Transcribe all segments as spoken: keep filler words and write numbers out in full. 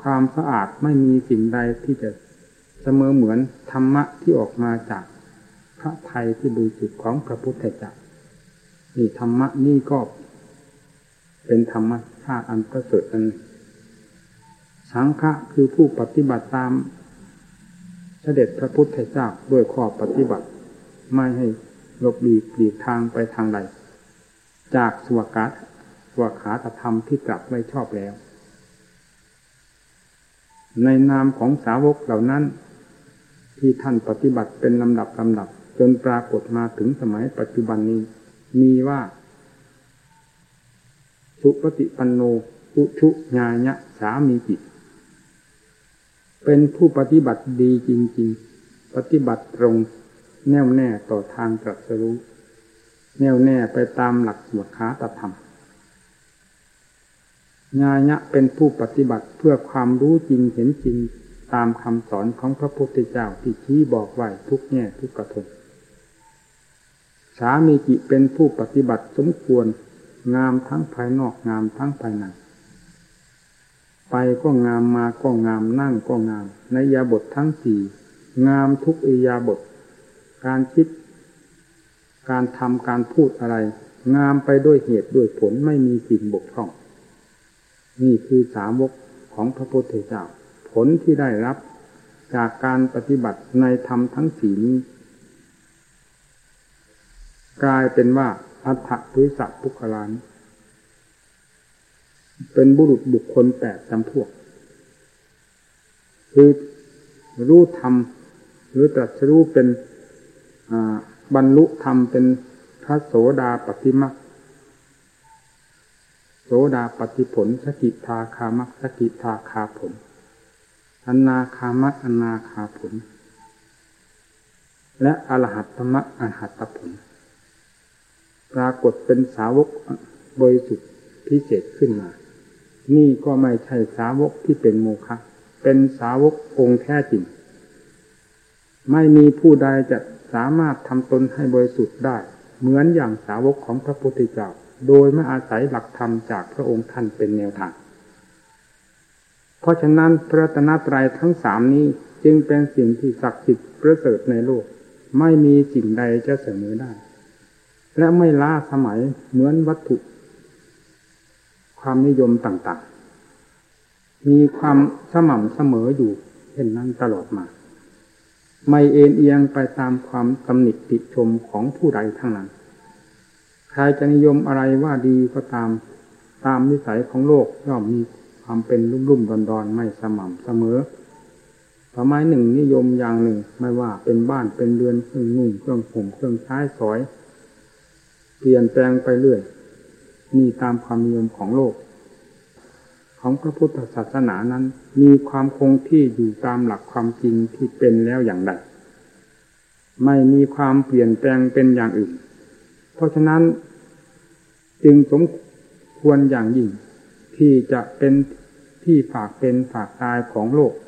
ความสะอาดไม่มีสิ่งใดที่จะเสมอเหมือนธรรมะที่ออกมาจากพระทัยที่บริสุทธิ์ของพระพุทธเจ้านี่ธรรมะนี่ก็เป็นธรรมชาติอันประเสริฐอันสังฆะคือผู้ปฏิบัติตามเสด็จพระพุทธเจ้าด้วยข้อปฏิบัติไม่ให้หลบหลีกหลีกทางไปทางใดจากสวากาสวขาตธรรมที่ตรัสไว้ชอบแล้วในนามของสาวกเหล่านั้นที่ท่านปฏิบัติเป็นลำดับลำดับจนปรากฏมาถึงสมัยปัจจุบันนี้มีว่าสุปฏิปันโนอุชุญาญะสามีจิตเป็นผู้ปฏิบัติดีจริงๆปฏิบัติตรงแน่วแน่ต่อทางตรัสรู้แน่วแน่ไปตามหลักสวขาตธรรมญาญะเป็นผู้ปฏิบัติเพื่อความรู้จริงเห็นจริงตามคำสอนของพระพุทธเจ้าที่ชี้บอกไว้ทุกแง่ทุกกระทงสามีจิเป็นผู้ปฏิบัติสมควรงามทั้งภายนอกงามทั้งภายในไปก็งามมาก็งามนั่งก็งามในอิริยาบถทั้งสี่งามทุกอิริยาบถการคิดการทำการพูดอะไรงามไปด้วยเหตุด้วยผลไม่มีสิ่งบกพร่องนี่คือสาวกของพระพุทธเจ้าผลที่ได้รับจากการปฏิบัติในธรรมทั้งสี่นี้กลายเป็นว่าอัฏฐปุริสปุคคลานิเป็นบุรุษบุคคลแปดจำพวกคือรู้ธรรมหรือตรัสรู้เป็นบรรลุธรรมเป็นพระโสดาปัตติมรรคโสดาปัตติผลสกิทาคามรรคสกิทาคาผลอนาคามรรคอนาคาผลและอรหัตตมรรคอรหัตตผลปรากฏเป็นสาวกบริสุทธิ์พิเศษขึ้นมานี่ก็ไม่ใช่สาวกที่เป็นโมฆะเป็นสาวกองค์แท้จริงไม่มีผู้ใดจะสามารถทำตนให้บริสุทธิ์ได้เหมือนอย่างสาวกของพระพุทธเจ้าโดยไม่อาศัยหลักธรรมจากพระองค์ท่านเป็นแนวทางเพราะฉะนั้นพระรัตนตรัยทั้งสามนี้จึงเป็นสิ่งที่ศักดิ์สิทธิ์ประเสริฐในโลกไม่มีสิ่งใดจะเสมอได้และไม่ล้าสมัยเหมือนวัตถุความนิยมต่างๆมีความสม่ำเสมออยู่เช่นนั้นตลอดมาไม่เอ็นเอียงไปตามความตำหนิติชมของผู้ใดทั้งนั้นใครจะนิยมอะไรว่าดีก็ตามตามนิสัยของโลกย่อมมีความเป็นรุ่มๆดอนๆไม่สม่ำเสมอสมัยหนึ่งนิยมอย่างหนึ่งไม่ว่าเป็นบ้านเป็นเรือนเครื่องนุ่งเครื่องห่มเครื่องใช้สอยเปลี่ยนแปลงไปเรื่อยนี่ตามความนิยมของโลกของพระพุทธศาสนานั้นมีความคงที่อยู่ตามหลักความจริงที่เป็นแล้วอย่างใดไม่มีความเปลี่ยนแปลงเป็นอย่างอื่นเพราะฉะนั้นจึงสมควรอย่างยิ่งที่จะเป็นที่ฝากเป็นฝากตายของโลก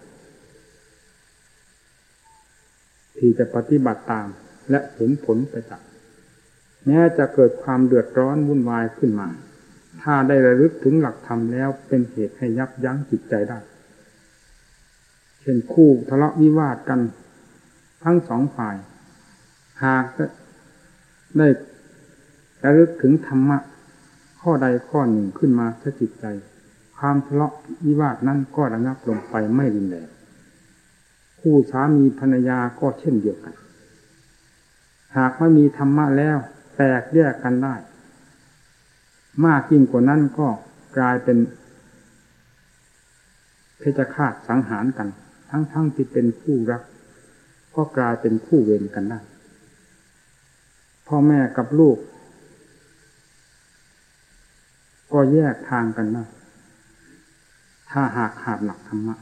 ที่จะปฏิบัติตามและเห็นผลไปจากแม้จะเกิดความเดือดร้อนวุ่นวายขึ้นมาถ้าได้ระลึกถึงหลักธรรมแล้วเป็นเหตุให้ยับยั้งจิตใจได้เช่นคู่ทะเลาะวิวาทกันทั้งสองฝ่ายหากได้ระลึกถึงธรรมะข้อใดข้อหนึ่งขึ้นมาสะจิตใจความทะเลาะวิวาทนั้นก็ระงับลงไปไม่รุนแรงคู่สามีภรรยาก็เช่นเดียวกันหากไม่มีธรรมะแล้วแตกแยกกันได้มากยิ่งกว่านั้นก็กลายเป็นเพชฌฆาตสังหารกันทั้งๆที่เป็นคู่รักก็กลายเป็นคู่เวรกันได้พ่อแม่กับลูกก็แยกทางกันได้ถ้าหากขาดหลักธรรมะ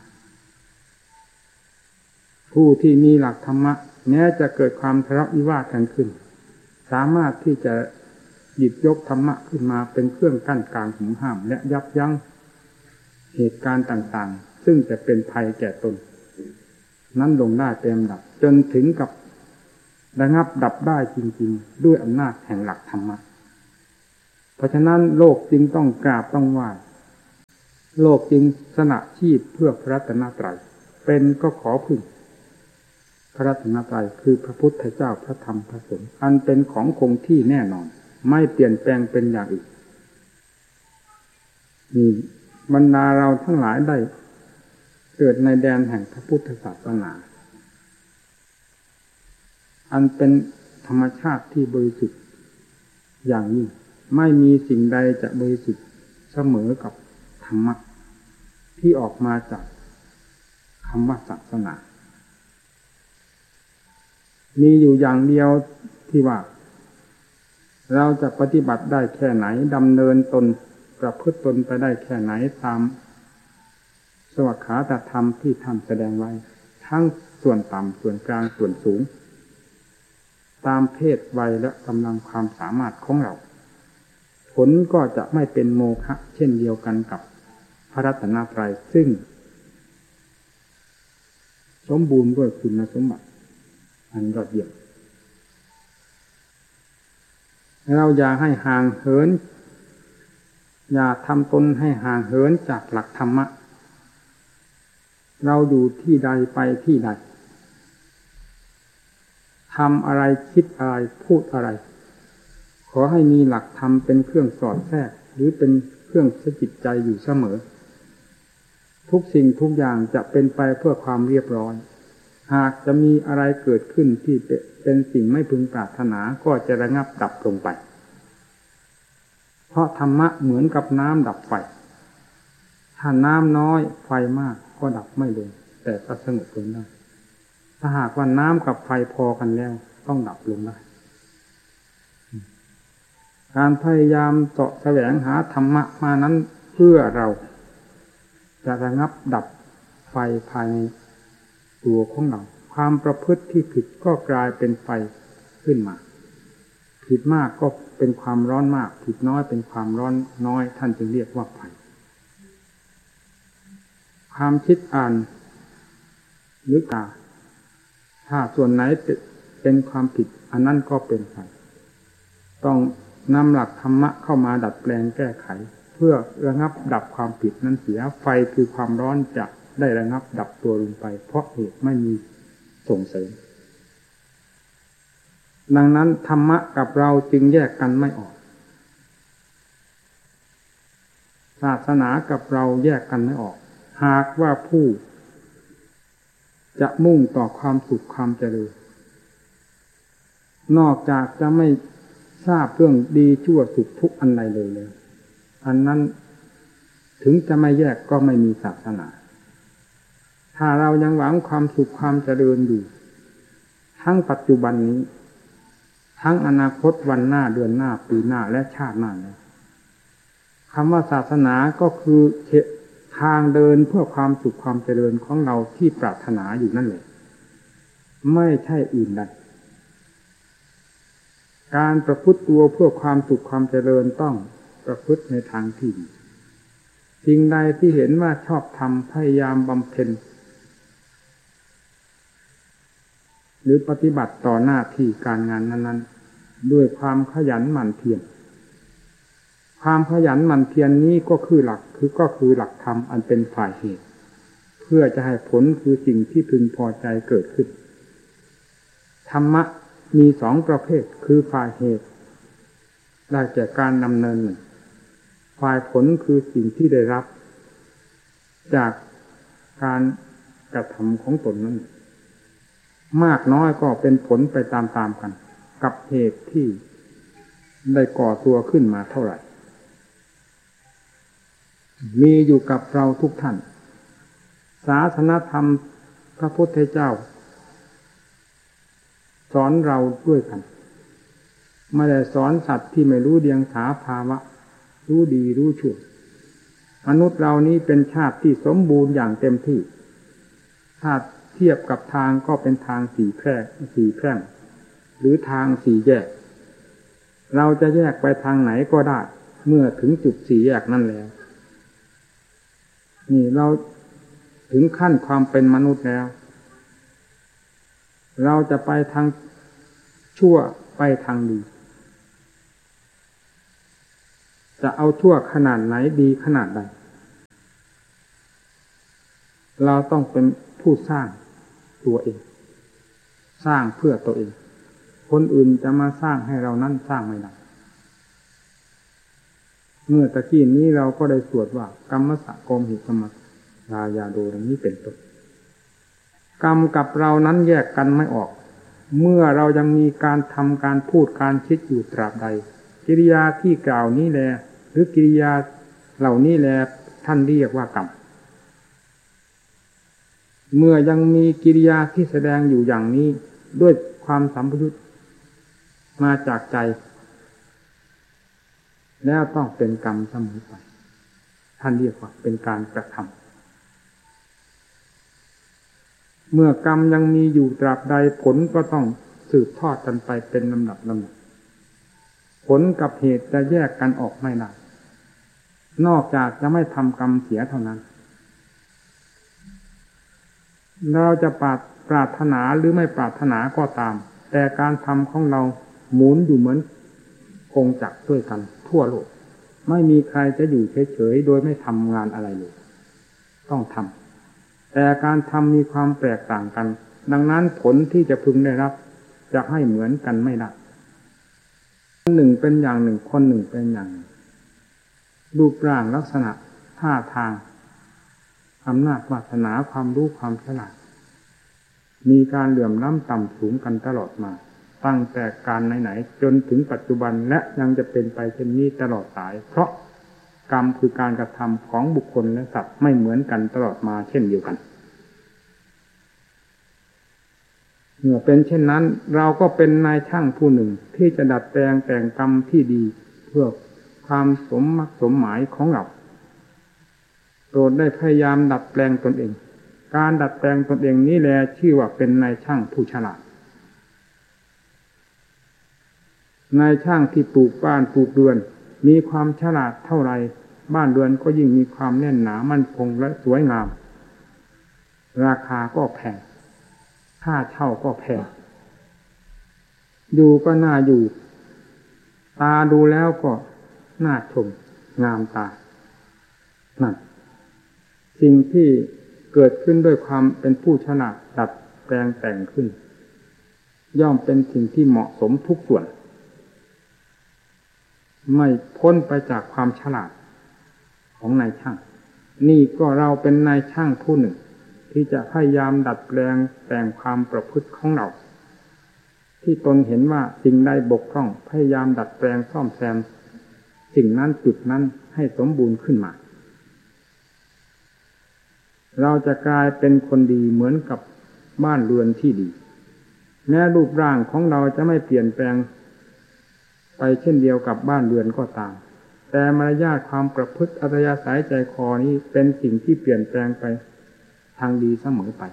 ผู้ที่มีหลักธรรมะแม้จะเกิดความทะเลาะวิวาทกันขึ้นสามารถที่จะหยิบยกธรรมะขึ้นมาเป็นเครื่องกั้นกลางหุมห้ามและยับยั้งเหตุการณ์ต่างๆซึ่งจะเป็นภัยแก่ตนนั้นลงได้เป็นลำดับจนถึงกับระงับดับได้จริงๆด้วยอำนาจแห่งหลักธรรมะเพราะฉะนั้นโลกจึงต้องกราบต้องไหว้โลกจึงสละชีพเพื่อพระรัตนตรัยเป็นก็ขอพึ่งพระรัตนตรัยคือพระพุทธเจ้าพระธรรมพระสงฆ์อันเป็นของคงที่แน่นอนไม่เปลี่ยนแปลงเป็นอย่างอื่นนี่บรรดาเราทั้งหลายได้เกิดในแดนแห่งพระพุทธศาสนาอันเป็นธรรมชาติที่บริสุทธิ์อย่างยิ่งไม่มีสิ่งใดจะบริสุทธิ์เสมอกับธรรมะที่ออกมาจากคำว่าศาสนามีอยู่อย่างเดียวที่ว่าเราจะปฏิบัติได้แค่ไหนดำเนินตนประพฤติตนไปได้แค่ไหนตามสวขาตธรรมที่ท่านแสดงไว้ทั้งส่วนต่ำส่วนกลางส่วนสูงตามเพศวัยและกำลังความสามารถของเราผลก็จะไม่เป็นโมฆะเช่นเดียวกันกับพระรัตนตรัยซึ่งสมบูรณ์ด้วยคุณสมบัติอันยอดเยี่ยมเราอย่าให้ห่างเหินอย่าทำตนให้ห่างเหินจากหลักธรรมะเราอยู่ที่ใดไปที่ใดทำอะไรคิดอะไรพูดอะไรขอให้มีหลักธรรมเป็นเครื่องสอดแทรกหรือเป็นเครื่องสะกิดใจอยู่เสมอทุกสิ่งทุกอย่างจะเป็นไปเพื่อความเรียบร้อยหากจะมีอะไรเกิดขึ้นที่เป็นสิ่งไม่พึงปรารถนาก็จะระงับดับลงไปเพราะธรรมะเหมือนกับน้ำดับไฟถ้าน้ำน้อยไฟมากก็ดับไม่ลงแต่ก็สงบลงได้ถ้าหากว่าน้ำกับไฟพอกันแล้วต้องดับลงได้การพยายามเสาะแสวงหาธรรมะมานั้นเพื่อเราจะระงับดับไฟภายในตัวของเราความประพฤติที่ผิดก็กลายเป็นไฟขึ้นมาผิดมากก็เป็นความร้อนมากผิดน้อยเป็นความร้อนน้อยท่านจึงเรียกว่าไฟความคิดอ่านหรือกาถ้าส่วนไหนเป็นความผิดอันนั้นก็เป็นไฟต้องนำหลักธรรมะเข้ามาดัดแปลงแก้ไขเพื่อระงับดับความผิดนั้นเสียไฟคือความร้อนจะได้ระงับดับตัวลงไปเพราะเหตุไม่มีส่งเสริมดังนั้นธรรมะกับเราจึงแยกกันไม่ออกศาสนากับเราแยกกันไม่ออกหากว่าผู้จะมุ่งต่อความสุขความเจริญนอกจากจะไม่ทราบเรื่องดีชั่วสุขทุกข์อันใดเลยเลยอันนั้นถึงจะไม่แยกก็ไม่มีศาสนาถ้าเรายังหวังความสุขความเจริญอยู่ทั้งปัจจุบันนี้ทั้งอนาคตวันหน้าเดือนหน้าปีหน้าและชาติหน้านี้คำว่าศาสนาก็คือทางเดินเพื่อความสุขความเจริญของเราที่ปรารถนาอยู่นั่นแหละไม่ใช่อื่นใดการประพฤติตัวเพื่อความสุขความเจริญต้องประพฤติในทางที่ดีสิ่งใดที่เห็นว่าชอบทำพยายามบำเพ็ญหรือปฏิบัติต่อหน้าที่การงานนั้นๆด้วยความขยันหมั่นเพียรความขยันหมั่นเพียร น, นี้ก็คือหลักคือก็คือหลักธรรมอันเป็นฝ่ายเหตุเพื่อจะให้ผลคือสิ่งที่พึงพอใจเกิดขึ้นธรรมะมีสองประเภทคือฝ่ายเหตุได้แก่การดำเนินหนึ่งฝ่ายผลคือสิ่งที่ได้รับจากการกระทำของตนนั้นมากน้อยก็เป็นผลไปตามๆกันกับเหตุที่ได้ก่อตัวขึ้นมาเท่าไหร่มีอยู่กับเราทุกท่านศาสนธรรมพระพุทธเจ้าสอนเราด้วยกันไม่ได้สอนสัตว์ที่ไม่รู้เดียงสาภาวะรู้ดีรู้ชั่วมนุษย์เรานี้เป็นชาติที่สมบูรณ์อย่างเต็มที่ถ้าเทียบกับทางก็เป็นทางสี่แพร่งสี่แพร่งหรือทางสี่แยกเราจะแยกไปทางไหนก็ได้เมื่อถึงจุดสี่แยกนั่นแล้วนี่เราถึงขั้นความเป็นมนุษย์แล้วเราจะไปทางชั่วไปทางดีจะเอาชั่วขนาดไหนดีขนาดใดเราต้องเป็นผู้สร้างตัวเองสร้างเพื่อตัวเองคนอื่นจะมาสร้างให้เรานั้นสร้างไม่ได้เมื่อตะกี้นี้เราก็ได้สวดว่ากรรมสะโกมหิกรรมรายาโดดังนี้เป็นต้นกรรมกับเรานั้นแยกกันไม่ออกเมื่อเรายังมีการทำการพูดการคิดอยู่ตราบใดกิริยาที่กล่าวนี้แลหรือกิริยาเหล่านี้แลท่านเรียกว่ากรรมเมื่อยังมีกิริยาที่แสดงอยู่อย่างนี้ด้วยความสัมปยุตมาจากใจแล้วต้องเป็นกรรมเสมอไปท่านเรียกว่าเป็นการกระทำเมื่อกรรมยังมีอยู่ตราบใดผลก็ต้องสืบทอดกันไปเป็นลำดับลำดับผลกับเหตุจะแยกกันออกไม่ได้นอกจากจะไม่ทำกรรมเสียเท่านั้นเราจะปรารถนาหรือไม่ปรารถนาก็ตามแต่การทำของเราหมุนอยู่เหมือนกงจักรด้วยกันทั่วโลกไม่มีใครจะอยู่เฉยๆโดยไม่ทำงานอะไรเลยต้องทำแต่การทำมีความแตกต่างกันดังนั้นผลที่จะพึงได้รับจะให้เหมือนกันไม่ได้คนหนึ่งเป็นอย่างหนึ่งคนหนึ่งเป็นอย่างหนึ่งรูปร่างลักษณะท่าทางอำนาจวาสนาความรู้ความฉลาดมีการเหลื่อมล้ำต่ำสูงกันตลอดมาตั้งแต่การไหนๆจนถึงปัจจุบันและยังจะเป็นไปเช่นนี้ตลอดสายเพราะกรรมคือการกระทำของบุคคลและสัตว์ไม่เหมือนกันตลอดมาเช่นเดียวกันเมื่อเป็นเช่นนั้นเราก็เป็นนายช่างผู้หนึ่งที่จะดัดแปลงแต่งกรรมที่ดีเพื่อความสมมักสมหมายของเราโปรดได้พยายามดัดแปลงตนเองการดัดแปลงตนเองนี้แหละชื่อว่าเป็นนายช่างผู้ฉลาดนายช่างที่ปลูกบ้านปลูกเรือนมีความฉลาดเท่าไรบ้านเรือนก็ยิ่งมีความแน่นหนามั่นคงและสวยงามราคาก็แพงค่าเช่าก็แพงอยู่ก็น่าอยู่ตาดูแล้วก็น่าชมงามตานั่นสิ่งที่เกิดขึ้นด้วยความเป็นผู้ฉลาดดัดแปลงแต่งขึ้นย่อมเป็นสิ่งที่เหมาะสมทุกส่วนไม่พ้นไปจากความฉลาดของนายช่างนี่ก็เราเป็นนายช่างผู้หนึ่งที่จะพยายามดัดแปลงแต่งความประพฤติของเราที่ตนเห็นว่าสิ่งใดบกพร่องพยายามดัดแปลงซ่อมแซมสิ่งนั้นจุดนั้นให้สมบูรณ์ขึ้นมาเราจะกลายเป็นคนดีเหมือนกับบ้านเรือนที่ดีแม้รูปร่างของเราจะไม่เปลี่ยนแปลงไปเช่นเดียวกับบ้านเรือนก็ตามแต่มารยาทความประพฤติอัธยาศัยใจคอนี้เป็นสิ่งที่เปลี่ยนแปลงไปทางดีเสมอไป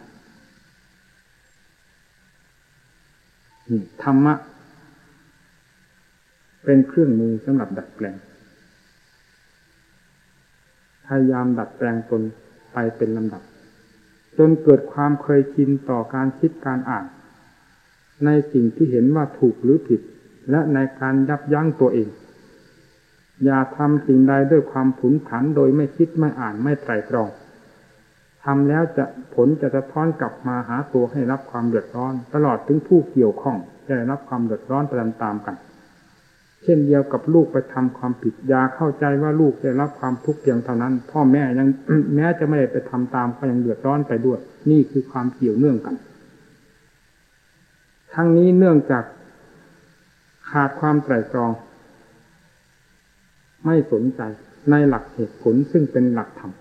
นี่ธรรมะเป็นเครื่องมือสำหรับดัดแปลงพยายามดัดแปลงตนไปเป็นลำดับจนเกิดความเคยชินต่อการคิดการอ่านในสิ่งที่เห็นว่าถูกหรือผิดและในการยับยั้งตัวเองอย่าทำสิ่งใดด้วยความผุนผันโดยไม่คิดไม่อ่านไม่ไตร่ตรองทำแล้วจะผลจะสะท้อนกลับมาหาตัวให้รับความเดือดร้อนตลอดถึงผู้เกี่ยวข้องจะได้รับความเดือดร้อนไปตามๆกันเช่นเดียวกับลูกไปทำความผิดอย่าเข้าใจว่าลูกจะรับความทุกข์เพียงเท่านั้นพ่อแม่ยัง แม้จะไม่ได้ไปทำตามก็ยังเดือดร้อนไปด้วยนี่คือความเกี่ยวเนื่องกันทั้งนี้เนื่องจากขาดความไตร่ตรองไม่สนใจในหลักเหตุผลซึ่งเป็นหลักธรรม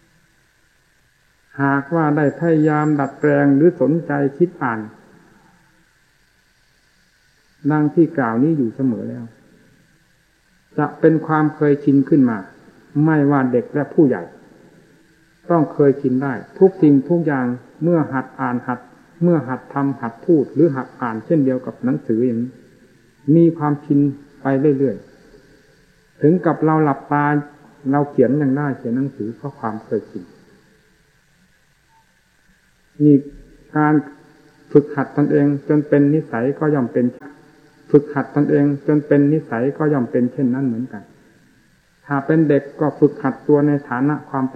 หากว่าได้พยายามดัดแปลงหรือสนใจคิดอ่านดังที่กล่าวนี้อยู่เสมอแล้วจะเป็นความเคยชินขึ้นมาไม่ว่าเด็กและผู้ใหญ่ต้องเคยชินได้ทุกสิ่งทุกอย่างเมื่อหัดอ่านหัดเมื่อหัดทำหัดพูดหรือหัดอ่านเช่นเดียวกับหนังสืออย่างนี้มีความชินไปเรื่อยๆถึงกับเราหลับตาเราเขียนยังได้เขียนหนังสือเพราะความเคยชินมีการฝึกหัดตนเองจนเป็นนิสัยก็ย่อมเป็นฝึกหัดตนเองจนเป็นนิสัยก็ย่อมเป็นเช่นนั้นเหมือนกันถ้าเป็นเด็กก็ฝึกหัดตัวในฐานะความ